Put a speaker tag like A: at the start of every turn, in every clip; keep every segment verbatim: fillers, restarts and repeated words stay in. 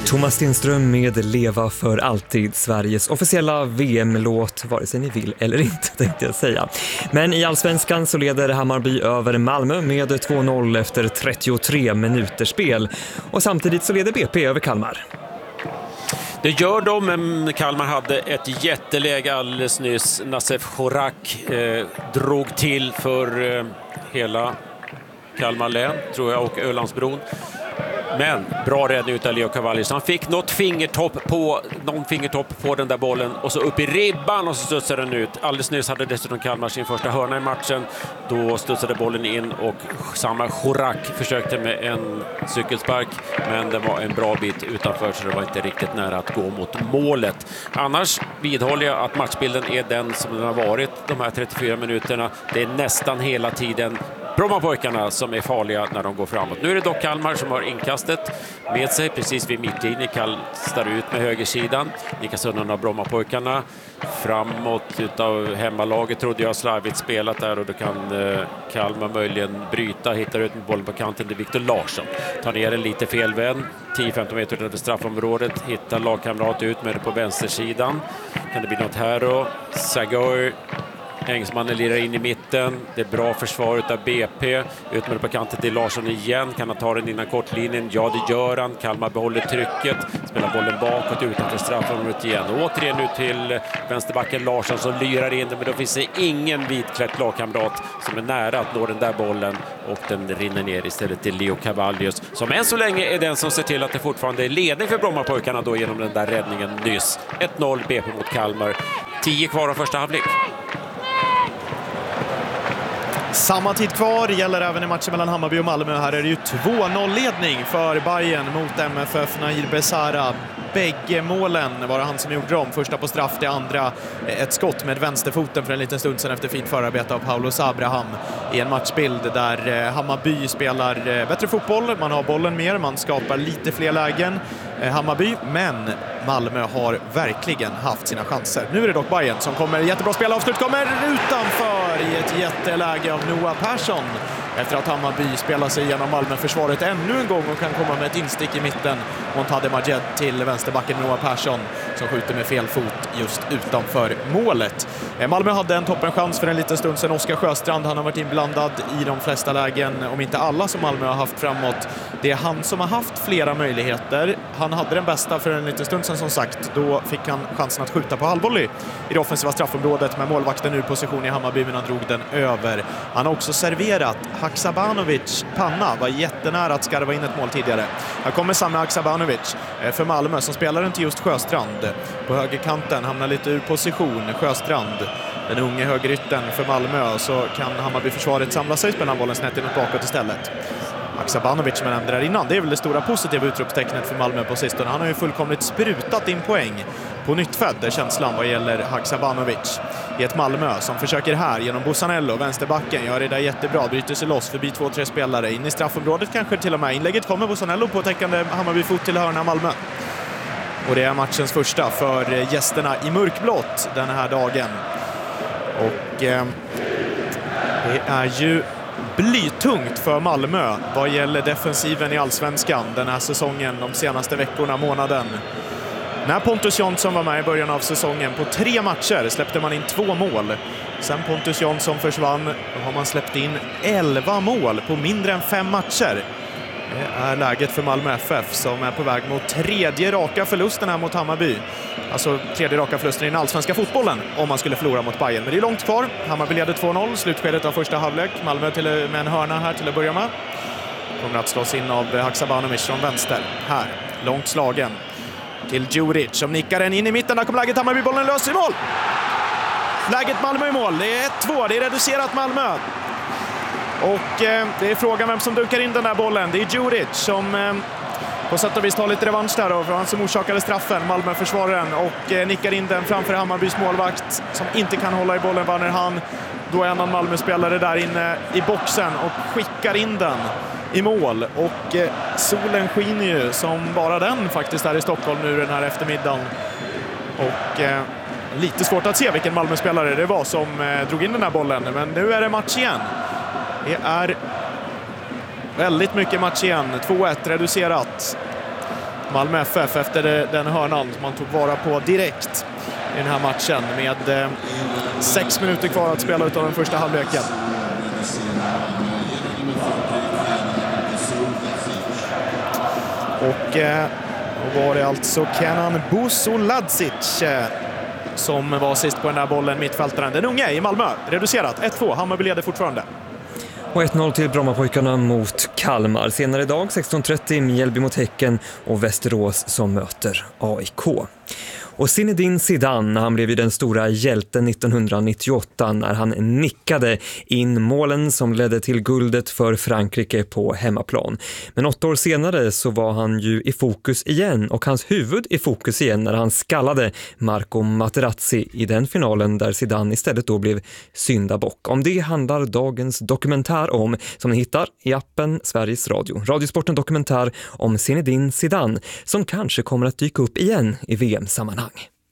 A: Thomas Stenström med Leva för alltid, Sveriges officiella V M-låt, vare sig ni vill eller inte, tänkte jag säga. Men i Allsvenskan så leder Hammarby över Malmö med två noll efter trettiotre minuter spel. Och samtidigt så leder B P över Kalmar.
B: Det gör de, men Kalmar hade ett jätteläge alldeles nyss. Nassef Chorak eh, drog till för eh, hela Kalmar län, tror jag, och Ölandsbron. Men bra räddning utav Leo Cavallius. Han fick något fingertopp på, någon fingertopp på den där bollen och så upp i ribban och så studsade den ut. Alldeles nyss hade dessutom Kalmar sin första hörna i matchen. Då studsade bollen in och samma Chorak försökte med en cykelspark, men det var en bra bit utanför så det var inte riktigt nära att gå mot målet. Annars vidhåller jag att matchbilden är den som den har varit de här trettiofyra minuterna. Det är nästan hela tiden Brommapojkarna som är farliga när de går framåt. Nu är det dock Kalmar som har inkastet med sig precis vid mittlinjen. Kastar ut med högersidan. Likaså av Brommapojkarna framåt utav hemmalaget trodde jag slarvigt spelat där och då kan eh, Kalmar möjligen bryta. Hittar ut med bollen på kanten. Det är Viktor Larsson. Tar ner den lite felvänd. tio femton meter utanför straffområdet. Hittar lagkamrat ut med det på vänstersidan. Kan det bli något här då? Sagoy. Ängsmannen lirar in i mitten. Det är bra försvar av B P. Ut med på kanten till Larsson igen. Kan han ta den innan kortlinjen? Ja, det gör han. Kalmar behåller trycket. Spelar bollen bakåt utanför straffområdet igen. Och återigen ut till vänsterbacken Larsson som lyrar in den. Men då finns det ingen vitklätt lagkamrat som är nära att nå den där bollen. Och den rinner ner istället till Leo Cavallius. Som än så länge är den som ser till att det fortfarande är ledning för Brommapojkarna då genom den där räddningen nyss. ett noll B P mot Kalmar. tio kvar av första halvlek.
C: Samma tid kvar gäller även i matchen mellan Hammarby och Malmö. Här är det ju två noll-ledning för Bayern mot M F F. Nahir Besara. Bägge målen var det han som gjorde dem. Första på straff, det andra ett skott med vänsterfoten för en liten stund sedan efter fint förarbete av Paulos Abraham i en matchbild där Hammarby spelar bättre fotboll. Man har bollen mer, man skapar lite fler lägen Hammarby, men Malmö har verkligen haft sina chanser. Nu är det dock Bayern som kommer, jättebra spel, avslut kommer utanför i ett jätteläge av Noah Persson. Efter att Hammarby spelar sig igenom Malmö-försvaret ännu en gång och kan komma med ett instick i mitten. Montade Majed till vänsterbacken Noah Persson som skjuter med fel fot just utanför målet. Malmö hade en toppenchans för en liten stund sedan. Oskar Sjöstrand, han har varit inblandad i de flesta lägen, om inte alla som Malmö har haft framåt. Det är han som har haft flera möjligheter. Han hade den bästa för en liten stund sedan som sagt. Då fick han chansen att skjuta på halvvolley i det offensiva straffområdet med målvakten ur position i Hammarby, men han drog den över. Han har också serverat. Haksabanovic panna var jättenära att skarva in ett mål tidigare. Här kommer Sami Haksabanovic för Malmö som spelar inte just Sjöstrand. På högerkanten hamnar lite ur position Sjöstrand, den unge högerytten för Malmö, så kan Hammarby-försvaret samla sig, spela bollen snett inåt bakåt istället. Haksabanovic, som jag nämnde där innan, det är väl det stora positiva utropstecknet för Malmö på sistone. Han har ju fullkomligt sprutat in poäng på nyttfödd, är känslan vad gäller Haksabanovic. I ett Malmö som försöker här genom Bussanello, vänsterbacken, gör det där jättebra, bryter sig loss förbi två, tre spelare, in i straffområdet kanske till och med. Inlägget kommer Bussanello på täckande Hammarby-fot till hörna Malmö. Och det är matchens första för gästerna i mörkblått den här dagen. Och eh, det är ju blytungt för Malmö vad gäller defensiven i Allsvenskan den här säsongen, de senaste veckorna, månaden. När Pontus Jansson var med i början av säsongen, på tre matcher släppte man in två mål. Sen Pontus Jansson försvann har man släppt in elva mål på mindre än fem matcher. Det är läget för Malmö F F som är på väg mot tredje raka förlusten här mot Hammarby. Alltså tredje raka förlusten i den allsvenska fotbollen om man skulle förlora mot Bayern. Men det är långt kvar. Hammarby leder två noll, slutskedet av första halvlek. Malmö till, med en hörna här till att börja med. Kommer att slås in av Haksabanovic från vänster. Här, långt slagen till Djuric som nickar den in i mitten. Där kommer läget, Hammarby, bollen lös i mål. Läget Malmö i mål, det är ett två, det är reducerat Malmö. Och eh, det är frågan vem som dunkar in den där bollen. Det är Djuric som eh, på sätt och vis tar lite revansch där då, för han som orsakade straffen, Malmö-försvararen, och eh, nickar in den framför Hammarbys målvakt som inte kan hålla i bollen, Vanner han. Då är en annan Malmö-spelare där inne i boxen och skickar in den i mål. Och eh, solen skiner ju som bara den faktiskt här i Stockholm nu den här eftermiddagen. Och eh, lite svårt att se vilken Malmö-spelare det var som eh, drog in den här bollen. Men nu är det match igen. Det är väldigt mycket match igen. två ett reducerat. Malmö F F efter den hörnan som man tog vara på direkt i den här matchen med eh, sex minuter kvar att spela utav den första halvleken. Och eh, då var det alltså Kenan Busoladzic eh, som var sist på den där bollen, mittfältaren. Den unge i Malmö, reducerat ett två, Hammarby leder fortfarande.
A: Och ett noll till Brommapojkarna mot Kalmar. Senare idag sexton trettio Mjällby mot Häcken och Västerås som möter A I K. Och Zinedine Zidane, han blev ju den stora hjälten nittonhundranittioåtta när han nickade in målen som ledde till guldet för Frankrike på hemmaplan. Men åtta år senare så var han ju i fokus igen och hans huvud i fokus igen när han skallade Marco Materazzi i den finalen där Zidane istället då blev syndabock. Om det handlar dagens dokumentär om, som ni hittar i appen Sveriges Radio. Radiosporten dokumentär om Zinedine Zidane som kanske kommer att dyka upp igen i V M-sammanhang.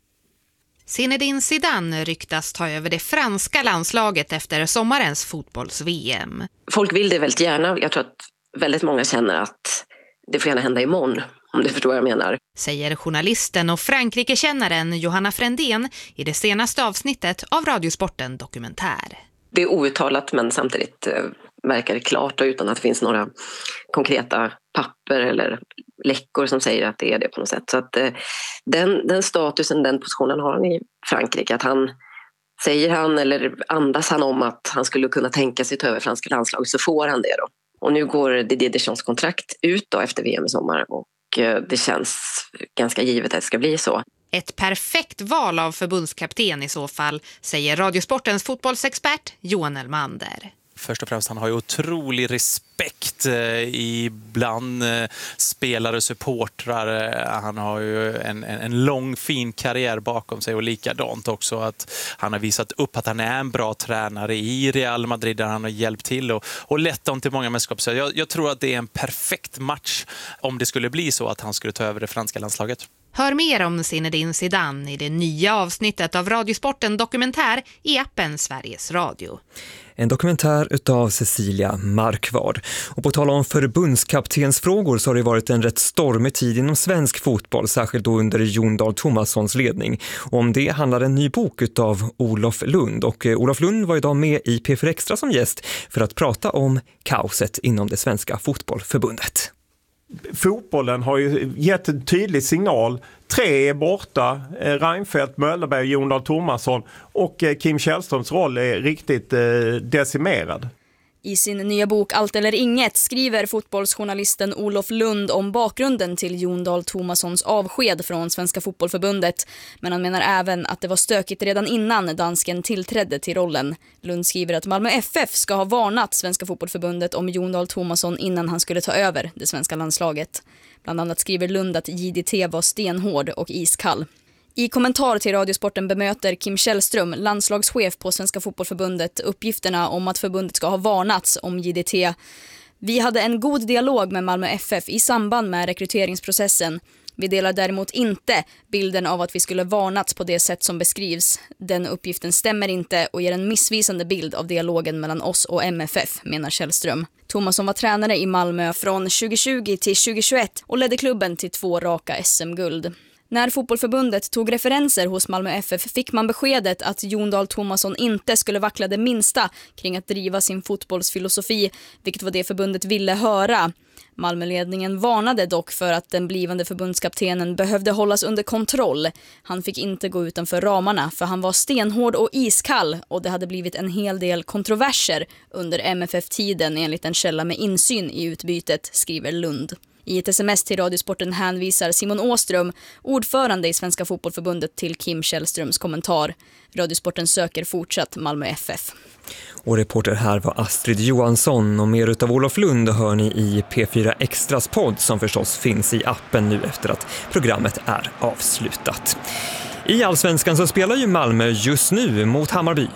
D: Zinedine Zidane ryktas ta över det franska landslaget efter sommarens fotbolls-V M.
E: Folk vill det väldigt gärna. Jag tror att väldigt många känner att det får gärna hända imorgon, om du förstår vad jag menar.
D: Säger journalisten och Frankrike-kännaren Johanna Frändén i det senaste avsnittet av Radiosporten dokumentär.
E: Det är outtalat men samtidigt eh, verkar det klart och utan att det finns några konkreta papper eller läckor som säger att det är det på något sätt. Så att eh, den, den statusen, den positionen har han i Frankrike. Att han, säger han eller andas han om att han skulle kunna tänka sig ta över franska landslag så får han det då. Och nu går Didier Deschamps kontrakt ut då efter V M i sommar och eh, det känns ganska givet att det ska bli så.
D: Ett perfekt val av förbundskapten i så fall, säger Radiosportens fotbollsexpert Johan Elmander.
F: Först och främst, han har ju otrolig respekt eh, bland eh, spelare och supportrar. Han har ju en, en, en lång fin karriär bakom sig och likadant också att han har visat upp att han är en bra tränare i Real Madrid där han har hjälpt till och, och lett dem till många mästerskap. Så jag, jag tror att det är en perfekt match om det skulle bli så att han skulle ta över det franska landslaget.
D: Hör mer om Zinedine Zidane i det nya avsnittet av Radiosporten dokumentär i appen Sveriges Radio.
A: En dokumentär utav Cecilia Markvard. Och på tal om förbundskaptensfrågor så har det varit en rätt stormig tid inom svensk fotboll, särskilt då under Jon Dahl Tomassons ledning. Och om det handlar en ny bok utav Olof Lund. Och eh, Olof Lund var idag med i P fyra Extra som gäst för att prata om kaoset inom det svenska fotbollförbundet.
G: Fotbollen har ju gett en tydlig signal. Tre är borta, Reinfeldt, Möllerberg, Jon Dahl Tomasson och Kim Källströms roll är riktigt decimerad.
H: I sin nya bok Allt eller inget skriver fotbollsjournalisten Olof Lund om bakgrunden till Jon Dahl Tomassons avsked från Svenska fotbollförbundet. Men han menar även att det var stökigt redan innan dansken tillträdde till rollen. Lund skriver att Malmö F F ska ha varnat Svenska fotbollförbundet om Jon Dahl Tomasson innan han skulle ta över det svenska landslaget. Bland annat skriver Lund att J D T var stenhård och iskall. I kommentar till Radiosporten bemöter Kim Källström, landslagschef på Svenska fotbollförbundet, uppgifterna om att förbundet ska ha varnats om J D T. Vi hade en god dialog med Malmö F F i samband med rekryteringsprocessen. Vi delar däremot inte bilden av att vi skulle varnats på det sätt som beskrivs. Den uppgiften stämmer inte och ger en missvisande bild av dialogen mellan oss och M F F, menar Källström. Tomasson var tränare i Malmö från tjugohundratjugo till tjugohundratjugoett och ledde klubben till två raka S M-guld. När fotbollförbundet tog referenser hos Malmö F F fick man beskedet att Jon Dahl Tomasson inte skulle vackla det minsta kring att driva sin fotbollsfilosofi, vilket var det förbundet ville höra. Malmöledningen varnade dock för att den blivande förbundskaptenen behövde hållas under kontroll. Han fick inte gå utanför ramarna för han var stenhård och iskall och det hade blivit en hel del kontroverser under M F F-tiden enligt en källa med insyn i utbytet, skriver Lund. I ett sms till Radiosporten hänvisar Simon Åström, ordförande i Svenska fotbollförbundet, till Kim Källströms kommentar. Radiosporten söker fortsatt Malmö F F.
A: Och reporter här var Astrid Johansson och mer utav Olof Lund hör ni i P fyra Extras podd som förstås finns i appen nu efter att programmet är avslutat. I Allsvenskan så spelar ju Malmö just nu mot Hammarby.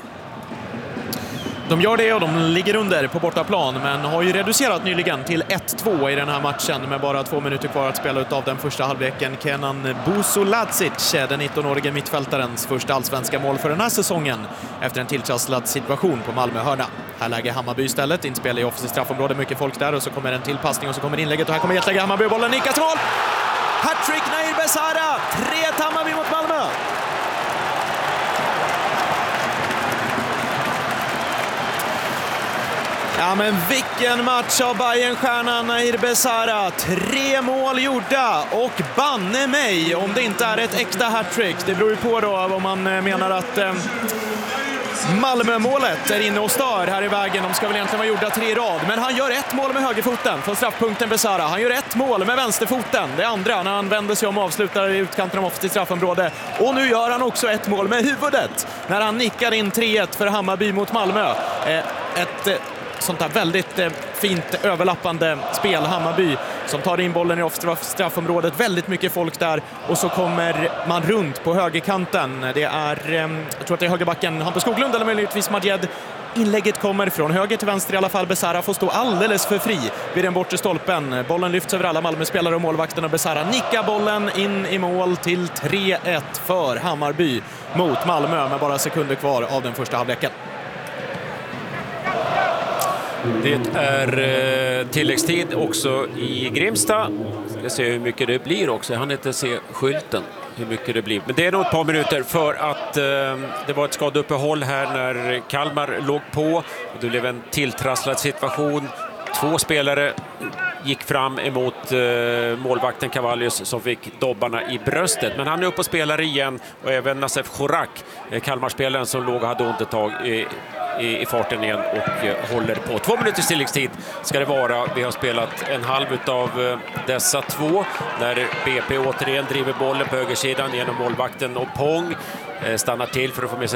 C: De gör det och de ligger under på bortaplan men har ju reducerat nyligen till ett två i den här matchen med bara två minuter kvar att spela ut av den första halvleken. Kenan Busoladzic, den nittonårige mittfältarens första allsvenska mål för den här säsongen efter en tilltrasslad situation på Malmö hörna. Här lägger Hammarby istället, inspel i offensivt straffområde, mycket folk där och så kommer en tillpassning och så kommer inlägget och här kommer hjältlägga Hammarby, bollen nickas mål! Hattrick Nahir Besara, tre ett Hammarby mot Malmö. Ja, men vilken match av Bayern-stjärnan Nahir Besara. Tre mål gjorda och banne mig om det inte är ett äkta hattrick. Det beror ju på då om man menar att eh, Malmö-målet är inne och stör här i vägen. De ska väl egentligen vara gjorda tre i rad. Men han gör ett mål med högerfoten från straffpunkten Besara. Han gör ett mål med vänsterfoten. Det andra när han vänder sig om och avslutar i utkanten av offensivt straffområde. Och nu gör han också ett mål med huvudet när han nickar in tre ett för Hammarby mot Malmö. Eh, ett eh, sånt där väldigt eh, fint överlappande spel. Hammarby som tar in bollen i offensivt straffområdet. Väldigt mycket folk där. Och så kommer man runt på högerkanten. Det är, eh, jag tror att det är högerbacken Hampus Skoglund eller möjligtvis Madjed. Inlägget kommer från höger till vänster i alla fall. Besara får stå alldeles för fri vid den bortre stolpen. Bollen lyfts över alla Malmö-spelare och målvakten och Besara nickar bollen in i mål till tre ett för Hammarby mot Malmö med bara sekunder kvar av den första halvleken.
B: Det är eh, tilläggstid också i Grimsta. Ska se hur mycket det blir också. Jag hann inte se skylten hur mycket det blir. Men det är nog ett par minuter för att eh, det var ett skadeuppehåll här när Kalmar låg på. Det blev en tilltrasslad situation. Två spelare gick fram emot eh, målvakten Cavallius som fick dobbarna i bröstet. Men han är uppe och spelar igen. Och även Nassef Chorak, eh, Kalmarspelaren som låg och hade ont ett tag i, i, i farten igen och eh, håller på. Två minuters tilläggstid ska det vara. Vi har spelat en halv av eh, dessa två. När B P återigen driver bollen på högersidan genom målvakten och Pong. Eh, stannar till för att få med sig